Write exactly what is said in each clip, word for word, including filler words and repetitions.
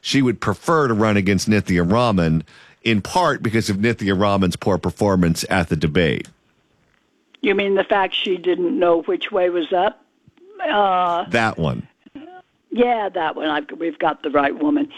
she would prefer to run against Nithya Raman, in part because of Nithya Raman's poor performance at the debate. You mean the fact she didn't know which way was up? Uh, that one. Yeah, that one. I've, we've got the right woman.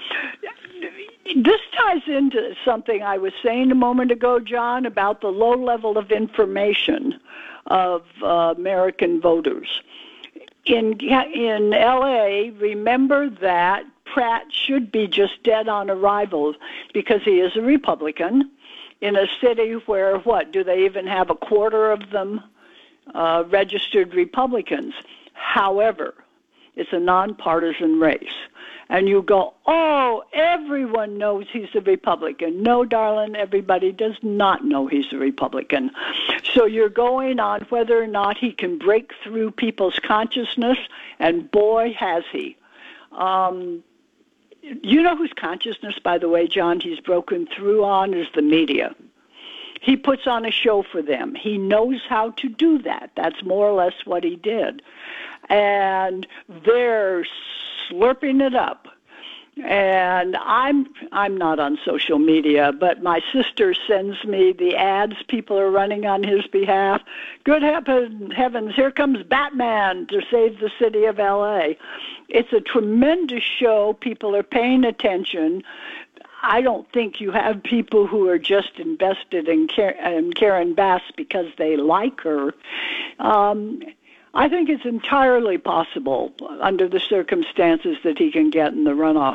This ties into something I was saying a moment ago, John, about the low level of information of uh, American voters. In in L A, remember that Pratt should be just dead on arrival because he is a Republican in a city where, what, do they even have a quarter of them uh, registered Republicans? However, it's a nonpartisan race. And you go, oh, everyone knows he's a Republican. No, darling, everybody does not know he's a Republican. So you're going on whether or not he can break through people's consciousness, and boy, has he. Um, you know whose consciousness, by the way, John, he's broken through on is the media. He puts on a show for them. He knows how to do that. That's more or less what he did. And they're slurping it up. And I'm I'm not on social media, but my sister sends me the ads people are running on his behalf. Good heaven, heavens, here comes Batman to save the city of L A. It's a tremendous show. People are paying attention. I don't think you have people who are just invested in Karen Bass because they like her. Um, I think it's entirely possible under the circumstances that he can get in the runoff.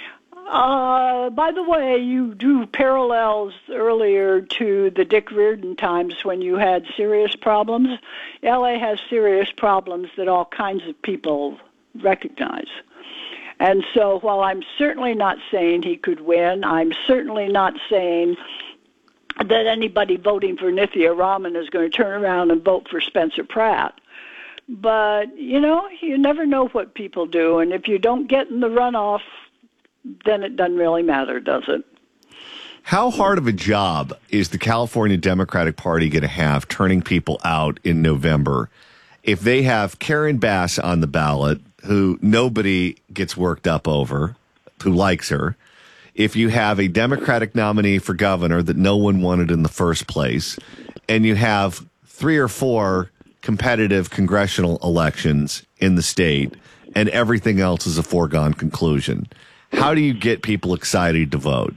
Uh, by the way, you drew parallels earlier to the Dick Reardon times when you had serious problems. L A has serious problems that all kinds of people recognize. And so while I'm certainly not saying he could win, I'm certainly not saying that anybody voting for Nithya Raman is going to turn around and vote for Spencer Pratt. But, you know, you never know what people do. And if you don't get in the runoff, then it doesn't really matter, does it? How hard of a job is the California Democratic Party going to have turning people out in November if they have Karen Bass on the ballot, who nobody gets worked up over, who likes her, if you have a Democratic nominee for governor that no one wanted in the first place, and you have three or four competitive congressional elections in the state, and everything else is a foregone conclusion? How do you get people excited to vote?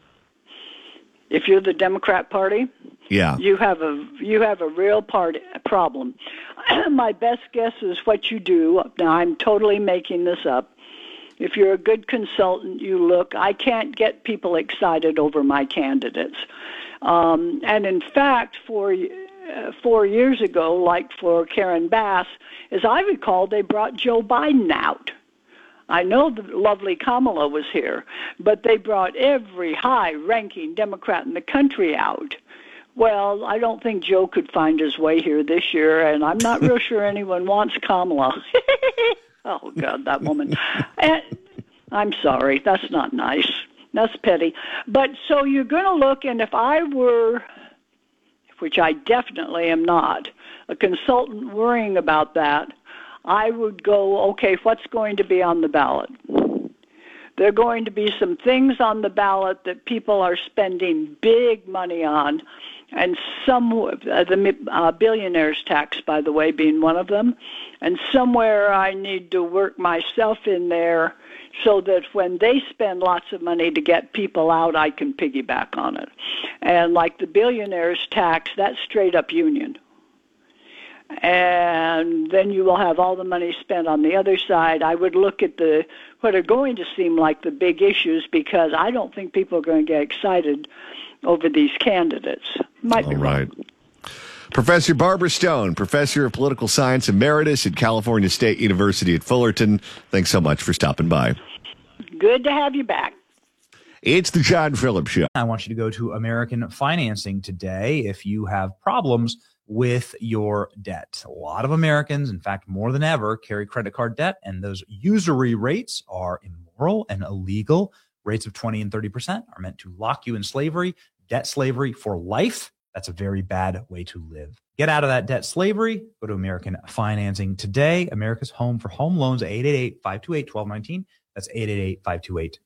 If you're the Democrat Party, yeah, you have a you have a real party problem. My best guess is what you do. Now, I'm totally making this up. If you're a good consultant, you look. I can't get people excited over my candidates, um, and in fact, for uh, four years ago, like for Karen Bass, as I recall, they brought Joe Biden out. I know the lovely Kamala was here, but they brought every high-ranking Democrat in the country out. Well, I don't think Joe could find his way here this year, and I'm not real sure anyone wants Kamala. Oh, God, that woman. And I'm sorry, that's not nice. That's petty. But so you're going to look, and if I were, which I definitely am not, a consultant worrying about that, I would go, okay, what's going to be on the ballot? There are going to be some things on the ballot that people are spending big money on, and some, uh, the uh, billionaire's tax, by the way, being one of them. And somewhere I need to work myself in there so that when they spend lots of money to get people out, I can piggyback on it. And like the billionaire's tax, that's straight up union. And then you will have all the money spent on the other side. I would look at the what are going to seem like the big issues, because I don't think people are going to get excited over these candidates. Might all be right. wrong. Professor Barbara Stone, Professor of Political Science Emeritus at California State University at Fullerton. Thanks so much for stopping by. Good to have you back. It's the John Phillips Show. I want you to go to American Financing today if you have problems with your debt. A lot of Americans, in fact, more than ever, carry credit card debt, and those usury rates are immoral and illegal. Rates of twenty and thirty percent are meant to lock you in slavery, debt slavery for life. That's a very bad way to live. Get out of that debt slavery. Go to American Financing today. America's home for home loans, eight eight eight, five two eight, one two one nine. That's eight eight eight, five two eight,